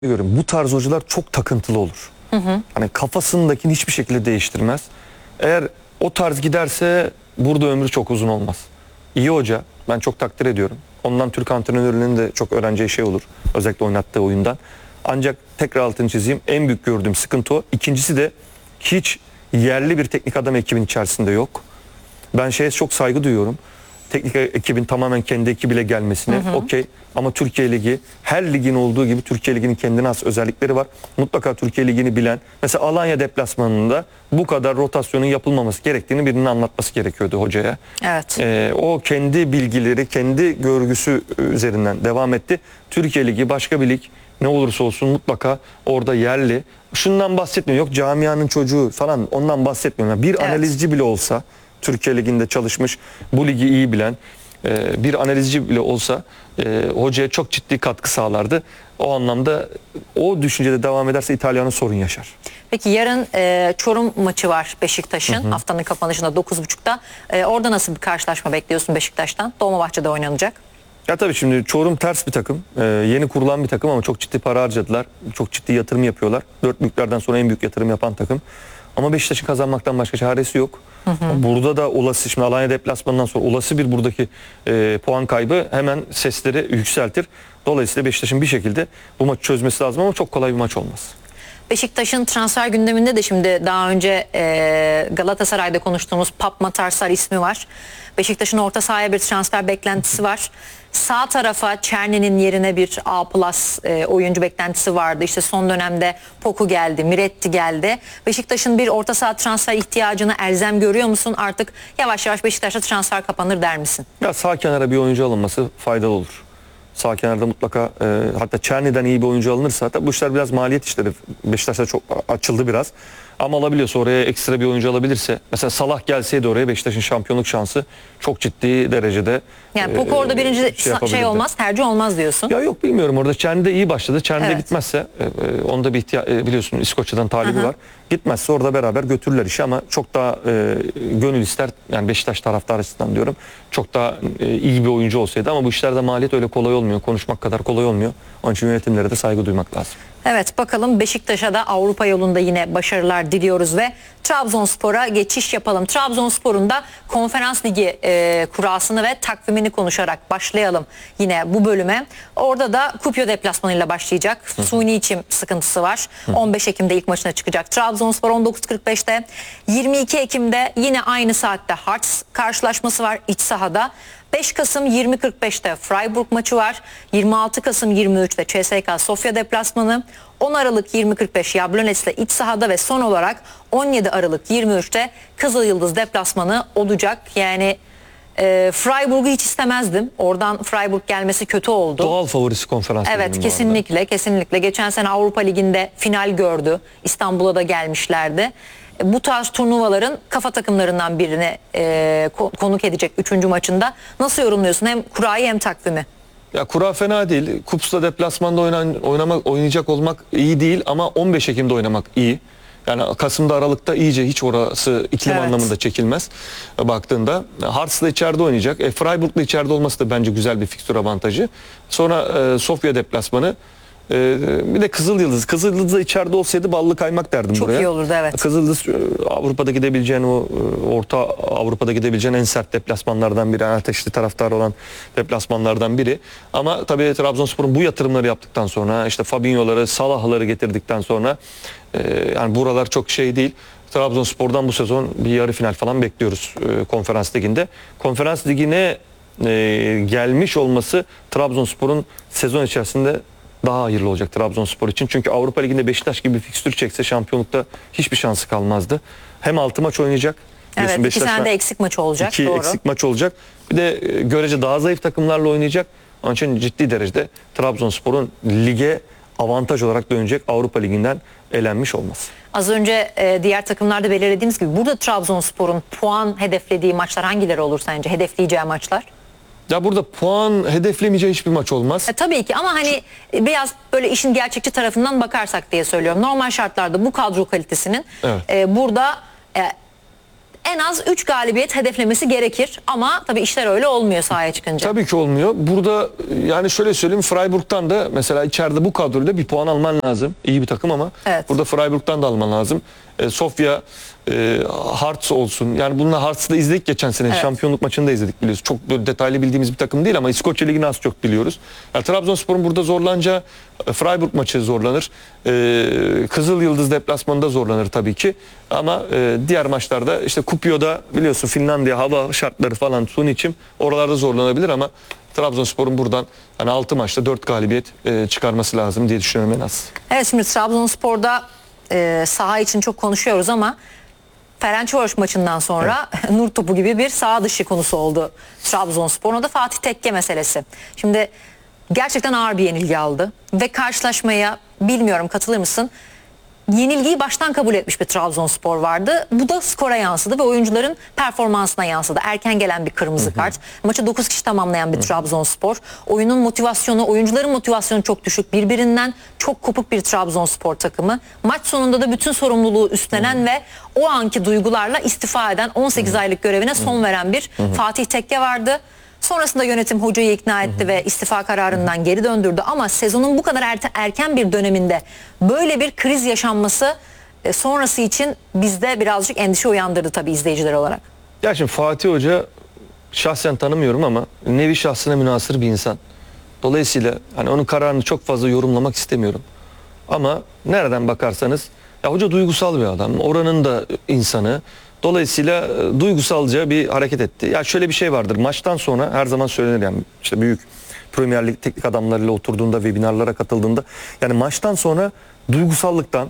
görüyorum. Bu tarz hocalar çok takıntılı olur. Hani kafasındakini hiçbir şekilde değiştirmez. Eğer o tarz giderse burada ömrü çok uzun olmaz. İyi hoca. Ben çok takdir ediyorum. Ondan Türk antrenörlerinin de çok öğreneceği şey olur. Özellikle oynattığı oyundan. Ancak tekrar altını çizeyim. En büyük gördüğüm sıkıntı o. İkincisi de hiç yerli bir teknik adam ekibin içerisinde yok. Ben şeye çok saygı duyuyorum. Teknik ekibin tamamen kendi ekibiyle gelmesine okey. Ama Türkiye Ligi, her ligin olduğu gibi Türkiye Ligi'nin kendine has özellikleri var. Mutlaka Türkiye Ligi'ni bilen, mesela Alanya deplasmanında bu kadar rotasyonun yapılmaması gerektiğini birinin anlatması gerekiyordu hocaya. Evet. O kendi bilgileri, kendi görgüsü üzerinden devam etti. Türkiye Ligi başka bir lig, ne olursa olsun mutlaka orada yerli. Şundan bahsetmiyorum, yok camianın çocuğu falan, ondan bahsetmiyorum. Bir analizci bile olsa, Türkiye Ligi'nde çalışmış, bu ligi iyi bilen bir analizci bile olsa hocaya çok ciddi katkı sağlardı. O anlamda o düşüncede devam ederse İtalyan'ın sorun yaşar. Peki yarın Çorum maçı var Beşiktaş'ın. Haftanın kapanışında 9.30'da. Orada nasıl bir karşılaşma bekliyorsun Beşiktaş'tan? Dolmabahçe'de oynanacak. Ya tabii şimdi Çorum ters bir takım. Yeni kurulan bir takım ama çok ciddi para harcadılar. Çok ciddi yatırım yapıyorlar. 4 büyüklerden sonra en büyük yatırım yapan takım. Ama Beşiktaş'ın kazanmaktan başka çaresi yok. Burada da olası, şimdi Alanya deplasmanından sonra olası bir buradaki puan kaybı hemen sesleri yükseltir. Dolayısıyla Beşiktaş'ın bir şekilde bu maçı çözmesi lazım ama çok kolay bir maç olmaz. Beşiktaş'ın transfer gündeminde de şimdi daha önce Galatasaray'da konuştuğumuz Pape Matar Sarr ismi var. Beşiktaş'ın orta sahaya bir transfer beklentisi var. Sağ tarafa Çerni'nin yerine bir A+ oyuncu beklentisi vardı. İşte son dönemde Poku geldi, Miretti geldi. Beşiktaş'ın bir orta saha transfer ihtiyacını elzem görüyor musun? Artık yavaş yavaş Beşiktaş'ta transfer kapanır der misin? Ya sağ kenara bir oyuncu alınması faydalı olur. Sağ kenarda mutlaka hatta Çerni'den iyi bir oyuncu alınırsa, tabi bu işler biraz maliyet işleri. Beşiktaş'ta çok açıldı biraz. Ama alabiliyorsa, oraya ekstra bir oyuncu alabilirse, mesela Salah gelseydi oraya, Beşiktaş'ın şampiyonluk şansı çok ciddi derecede. Yani Poku orada birinci şey olmaz, tercih olmaz diyorsun. Ya yok, bilmiyorum, orada Çerni'de iyi başladı. Çerni'de gitmezse onda bir biliyorsun İskoçya'dan talibi var. Gitmezse orada beraber götürürler işi ama çok daha gönül ister, yani Beşiktaş taraftarı açısından diyorum. Çok daha iyi bir oyuncu olsaydı ama bu işlerde maliyet öyle kolay olmuyor. Konuşmak kadar kolay olmuyor. Onun için yönetimlere de saygı duymak lazım. Evet, bakalım Beşiktaş'a da Avrupa yolunda yine başarılar diliyoruz ve Trabzonspor'a geçiş yapalım. Trabzonspor'un da Konferans Ligi kurasını ve takvimini konuşarak başlayalım yine bu bölüme. Orada da Kupyo deplasmanıyla başlayacak. Suni içim sıkıntısı var. 15 Ekim'de ilk maçına çıkacak. Trabzonspor 19.45'te. 22 Ekim'de yine aynı saatte Hearts karşılaşması var iç sahada. 5 Kasım 20.45'te Freiburg maçı var. 26 Kasım 23'te CSKA Sofya deplasmanı. 10 Aralık 20.45 Yablonets'le iç sahada ve son olarak 17 Aralık 23'te Kızılyıldız deplasmanı olacak. Yani Freiburg'u hiç istemezdim. Oradan Freiburg gelmesi kötü oldu. Doğal favorisi konferans. Evet, kesinlikle kesinlikle. Geçen sene Avrupa Ligi'nde final gördü. İstanbul'a da gelmişlerdi. Bu tarz turnuvaların kafa takımlarından birine konuk edecek 3. maçında. Nasıl yorumluyorsun hem kurayı hem takvimi? Ya kura fena değil. Kups'la deplasmanda oynayacak olmak iyi değil ama 15 Ekim'de oynamak iyi. Yani Kasım'da, Aralık'ta iyice hiç orası iklim anlamında çekilmez baktığında. Hearts'la içeride oynayacak. Freiburg'la içeride olması da bence güzel bir fikstür avantajı. Sonra Sofya deplasmanı. Bir de Kızılyıldız. Kızılyıldız da içeride olsaydı ballı kaymak derdim çok buraya. Çok iyi olurdu, evet. Kızılyıldız Avrupa'da gidebileceğin, o Orta Avrupa'da gidebileceğin en sert deplasmanlardan biri. Ateşli taraftarı olan deplasmanlardan biri. Ama tabii Trabzonspor'un bu yatırımları yaptıktan sonra, işte Fabinho'ları, Salah'ları getirdikten sonra yani buralar çok şey değil. Trabzonspor'dan bu sezon bir yarı final falan bekliyoruz Konferans Ligi'nde. Konferans Ligi'ne gelmiş olması Trabzonspor'un sezon içerisinde daha hayırlı olacak Trabzonspor için. Çünkü Avrupa Ligi'nde Beşiktaş gibi bir fikstür çekse şampiyonlukta hiçbir şansı kalmazdı. Hem 6 maç oynayacak. Evet, 2 tane de eksik maç olacak. 2 eksik maç olacak. Bir de görece daha zayıf takımlarla oynayacak. Onun için ciddi derecede Trabzonspor'un lige avantaj olarak dönecek, Avrupa Ligi'nden elenmiş olmaz. Az önce diğer takımlarda belirlediğimiz gibi burada Trabzonspor'un puan hedeflediği maçlar hangileri olur sence? Hedefleyeceği maçlar? Ya burada puan hedeflemeyeceği hiçbir maç olmaz. Tabii ki ama hani biraz böyle işin gerçekçi tarafından bakarsak diye söylüyorum. Normal şartlarda bu kadro kalitesinin burada en az 3 galibiyet hedeflemesi gerekir. Ama tabii işler öyle olmuyor sahaya çıkınca. Tabii ki olmuyor. Burada yani şöyle söyleyeyim, Freiburg'dan da mesela içeride bu kadroyla bir puan alman lazım. İyi bir takım ama Evet. burada Freiburg'dan da alman lazım. Sofia, Hearts olsun. Yani bununla Hearts'ı da izledik geçen sene. Evet. Şampiyonluk maçını da izledik biliyoruz. Çok böyle detaylı bildiğimiz bir takım değil ama İskoçya Ligi'ni az çok biliyoruz. Yani Trabzonspor'un burada zorlanacağı, Freiburg maçı zorlanır. Kızıl Yıldız deplasmanında zorlanır tabii ki. Ama diğer maçlarda işte Kuopio'da biliyorsun, Finlandiya hava şartları falan suyun için oralarda zorlanabilir ama Trabzonspor'un buradan hani 6 maçta 4 galibiyet çıkarması lazım diye düşünüyorum en az. Evet, şimdi Trabzonspor'da saha için çok konuşuyoruz ama Ferencvaros maçından sonra nur topu gibi bir saha dışı konusu oldu Trabzonspor. O da Fatih Tekke meselesi. Şimdi gerçekten ağır bir yenilgi aldı ve karşılaşmaya, bilmiyorum katılır mısın, yenilgiyi baştan kabul etmiş bir Trabzonspor vardı. Bu da skora yansıdı ve oyuncuların performansına yansıdı. Erken gelen bir kırmızı kart. Maçı 9 kişi tamamlayan bir Trabzonspor. Oyunun motivasyonu, oyuncuların motivasyonu çok düşük. Birbirinden çok kopuk bir Trabzonspor takımı. Maç sonunda da bütün sorumluluğu üstlenen ve o anki duygularla istifa eden, 18 aylık görevine son veren bir Fatih Tekke vardı. Sonrasında yönetim hocayı ikna etti ve istifa kararından geri döndürdü. Ama sezonun bu kadar erken bir döneminde böyle bir kriz yaşanması sonrası için bizde birazcık endişe uyandırdı tabii izleyiciler olarak. Ya şimdi Fatih Hoca şahsen tanımıyorum ama nevi şahsına münhasır bir insan. Dolayısıyla hani onun kararını çok fazla yorumlamak istemiyorum. Ama nereden bakarsanız ya hoca duygusal bir adam. Oranın da insanı. Dolayısıyla duygusalca bir hareket etti. Ya şöyle bir şey vardır. Maçtan sonra her zaman söylenir, yani işte büyük Premier Lig teknik adamlarıyla oturduğunda, webinarlara katıldığında, yani maçtan sonra duygusallıktan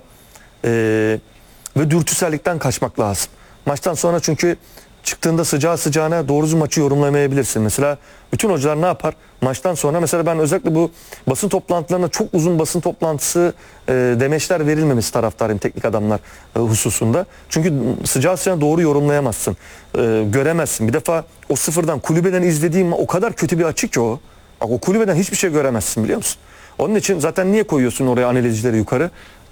ve dürtüsellikten kaçmak lazım. Maçtan sonra çünkü çıktığında sıcağı sıcağına doğru düzgün maçı yorumlayamayabilirsin. Mesela bütün hocalar ne yapar? Maçtan sonra mesela ben özellikle bu basın toplantılarına çok uzun basın toplantısı demeçler verilmemesi taraftarıyım teknik adamlar hususunda. Çünkü sıcağı sıcağına doğru yorumlayamazsın. Göremezsin. Bir defa o sıfırdan kulübeden izlediğim o kadar kötü bir açı ki o. Bak, o kulübeden hiçbir şey göremezsin, biliyor musun? Onun için zaten niye koyuyorsun oraya analizcileri yukarı?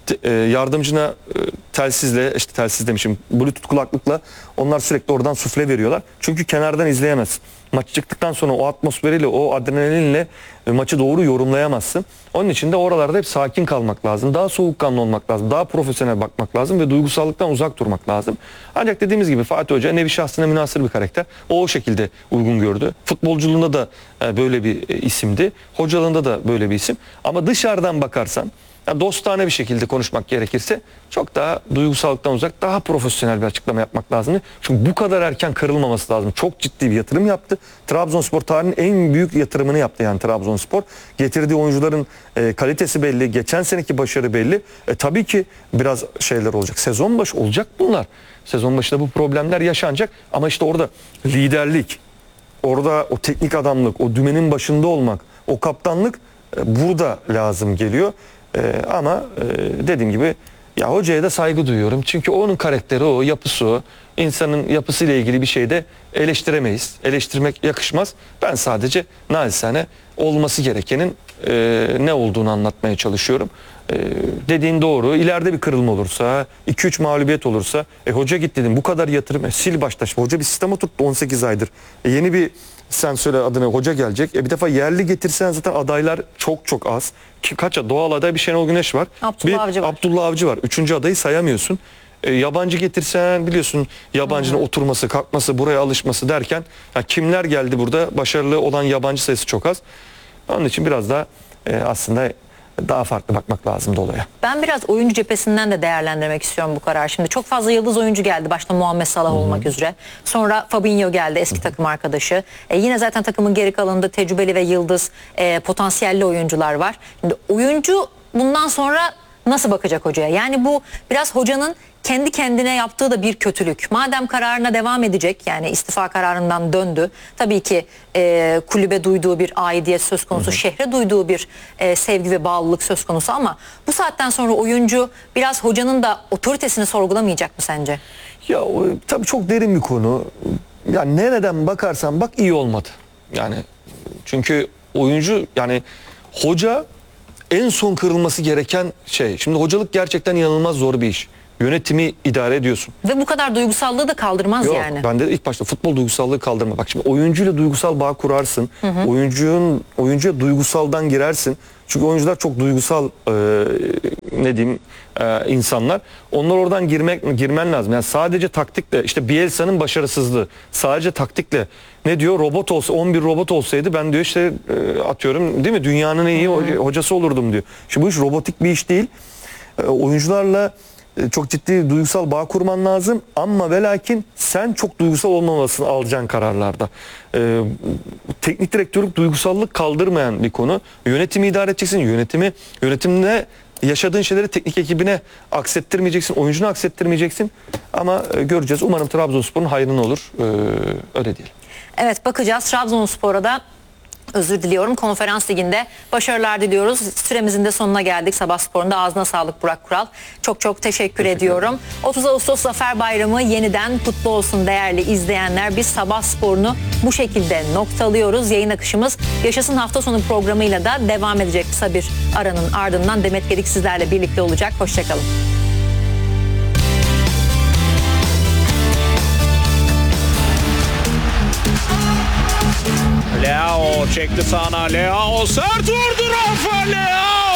Yardımcına telsizle, işte telsiz demişim, Bluetooth kulaklıkla onlar sürekli oradan sufle veriyorlar. Çünkü kenardan izleyemezsin. Maç çıktıktan sonra o atmosferiyle, o adrenalinle maçı doğru yorumlayamazsın. Onun için de oralarda hep sakin kalmak lazım. Daha soğukkanlı olmak lazım. Daha profesyonel bakmak lazım ve duygusallıktan uzak durmak lazım. Ancak dediğimiz gibi Fatih Hoca nevi şahsına münhasır bir karakter. O şekilde uygun gördü. Futbolculuğunda da böyle bir isimdi. Hocalığında da böyle bir isim. Ama dışarıdan bakarsan, yani dostane bir şekilde konuşmak gerekirse çok daha duygusallıktan uzak, daha profesyonel bir açıklama yapmak lazım. Çünkü bu kadar erken kırılmaması lazım. Çok ciddi bir yatırım yaptı. Trabzonspor tarihinin en büyük yatırımını yaptı yani Trabzonspor. Getirdiği oyuncuların kalitesi belli. Geçen seneki başarı belli. Tabii ki biraz şeyler olacak. Sezon başı olacak bunlar. Sezon başında bu problemler yaşanacak. Ama işte orada liderlik, orada o teknik adamlık, o dümenin başında olmak, o kaptanlık burada lazım geliyor. Ama dediğim gibi ya hocaya da saygı duyuyorum. Çünkü onun karakteri o, yapısı o. İnsanın yapısıyla ilgili bir şey de eleştiremeyiz. Eleştirmek yakışmaz. Ben sadece naçizane olması gerekenin ne olduğunu anlatmaya çalışıyorum. Dediğin doğru. İleride bir kırılma olursa, 2-3 mağlubiyet olursa, hoca git dedim, bu kadar yatırım, sil başta. Hoca bir sistem oturttu 18 aydır. Yeni bir, sen söyle adını, hoca gelecek. Bir defa yerli getirsen zaten adaylar çok çok az. Kaç doğal aday? Bir Şenol Güneş var. Abdullah Avcı var. Abdullah Avcı var. Üçüncü adayı sayamıyorsun. Yabancı getirsen biliyorsun, yabancının oturması, kalkması, buraya alışması derken ya kimler geldi burada? Başarılı olan yabancı sayısı çok az. Onun için biraz daha aslında daha farklı bakmak lazım olaya. Ben biraz oyuncu cephesinden de değerlendirmek istiyorum bu karar. Şimdi çok fazla yıldız oyuncu geldi. Başta Muhammed Salah olmak üzere. Sonra Fabinho geldi, eski takım arkadaşı. Yine zaten takımın geri kalanında tecrübeli ve yıldız potansiyelli oyuncular var. Şimdi oyuncu bundan sonra nasıl bakacak hocaya? Yani bu biraz hocanın kendi kendine yaptığı da bir kötülük. Madem kararına devam edecek, yani istifa kararından döndü. Tabii ki kulübe duyduğu bir aidiyet söz konusu, şehre duyduğu bir sevgi ve bağlılık söz konusu ama bu saatten sonra oyuncu biraz hocanın da otoritesini sorgulamayacak mı sence? Ya tabii çok derin bir konu. Ya nereden bakarsan bak iyi olmadı. Yani çünkü oyuncu, yani hoca en son kırılması gereken şey. Şimdi hocalık gerçekten inanılmaz zor bir iş. Yönetimi idare ediyorsun. Ve bu kadar duygusallığı da kaldırmaz Yok, yani. ben de ilk başta futbol duygusallığı kaldırma. Bak şimdi oyuncuyla duygusal bağ kurarsın. Oyuncuya duygusaldan girersin. Çünkü oyuncular çok duygusal ne diyeyim insanlar. Onlar oradan girmen lazım. Yani sadece taktikle, işte Bielsa'nın başarısızlığı. Sadece taktikle, ne diyor, robot olsa, 11 robot olsaydı ben diyor işte atıyorum, değil mi, dünyanın en iyi hocası olurdum diyor. Şimdi bu iş robotik bir iş değil. Oyuncularla çok ciddi duygusal bağ kurman lazım ama ve lakin sen çok duygusal olmamalısın alacağın kararlarda. Teknik direktörlük duygusallık kaldırmayan bir konu. Yönetimi idare edeceksin. Yönetimde yaşadığın şeyleri teknik ekibine aksettirmeyeceksin. Oyuncunu aksettirmeyeceksin. Ama göreceğiz. Umarım Trabzonspor'un hayrına olur. Öyle diyelim. Evet, bakacağız. Trabzonspor'a da özür diliyorum. Konferans Ligi'nde başarılar diliyoruz. Süremizin de sonuna geldik. Sabah Spor'un da ağzına sağlık Burak Kural. Çok çok teşekkür ediyorum. 30 Ağustos Zafer Bayramı yeniden kutlu olsun değerli izleyenler. Biz Sabah Spor'unu bu şekilde noktalıyoruz. Yayın akışımız Yaşasın Hafta Sonu programıyla da devam edecek. Kısa bir aranın ardından Demet Gedik sizlerle birlikte olacak. Hoşçakalın. Leao çekti sağına. Leao sert vurdu Rafa Leao.